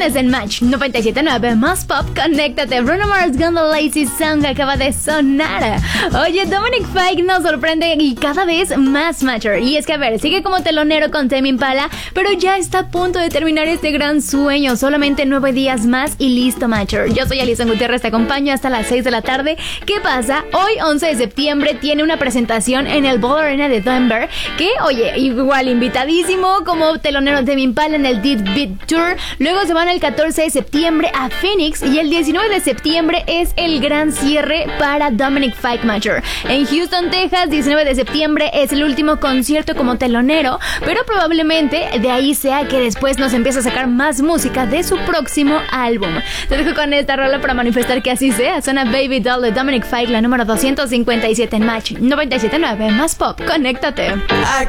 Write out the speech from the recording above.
tienes en Match 97.9 más pop. Conéctate. Bruno Mars con The Lazy Song acaba de sonar. Oye, Dominic Fike nos sorprende y cada vez más Matcher. Y es que a ver, sigue como telonero con Tame Impala, pero ya está a punto de terminar este gran sueño. Solamente 9 días más y listo, Matcher. Yo soy Alison Gutiérrez, te acompaño hasta las 6 de la tarde. ¿Qué pasa? Hoy 11 de septiembre tiene una presentación en el Ball Arena de Denver, que oye, igual invitadísimo como telonero de Tame Impala en el Deep Beat Tour. Luego se van el 14 de septiembre a Phoenix y el 19 de septiembre es el gran cierre para Dominic Fike Matcher. En Houston, Texas, 19 de septiembre es el último concierto como telonero, pero probablemente de ahí sea que después nos empiece a sacar más música de su próximo álbum. Te dejo con esta rola para manifestar que así sea. Suena Baby Doll de Dominic Fike, la número 257 en Match 97.9 más pop. Conéctate. I